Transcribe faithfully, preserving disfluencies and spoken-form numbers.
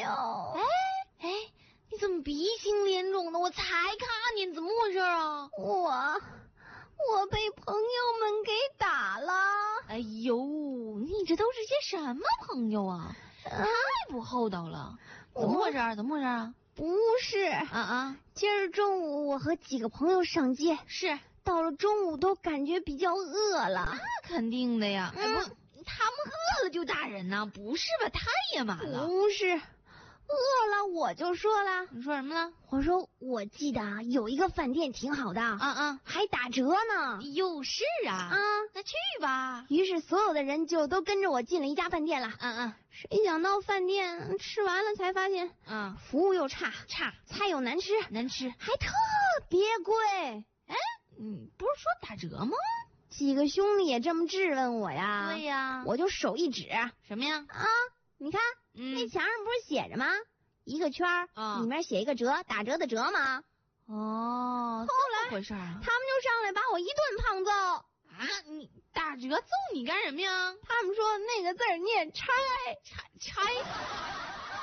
哎哎，你怎么鼻青脸肿的？我才看见，怎么回事啊？ 我我被朋友们给打了。 哎呦，你这都是些什么朋友啊？太不厚道了！怎么回事？怎么回事啊？ 不是啊啊！ 今儿中午我和几个朋友上街， 是到了中午都感觉比较饿了。 那肯定的呀。 嗯， 哎不，他们饿了就打人呢？不是吧？太野蛮了。 不是，饿了我就说了。 你说什么了？ 我说我记得啊，有一个饭店挺好的， 啊啊， 还打折呢。 有是啊， 啊， 那去吧。 于是所有的人就都跟着我进了一家饭店了。 嗯嗯， 谁想到饭店吃完了才发现， 嗯， 服务又差， 差， 菜又难吃， 难吃， 还特别贵。 哎，你不是说打折吗？ 几个兄弟也这么质问我呀。 对呀， 我就手一指， 什么呀？ 啊，你看， 嗯， 那墙上不是写着吗？一个圈儿， 啊， 里面写一个折，打折的折吗？ 哦， 后来回事啊？ 他们就上来把我一顿胖揍。 啊，你打折揍你干什么呀？ 他们说那个字儿念拆拆拆。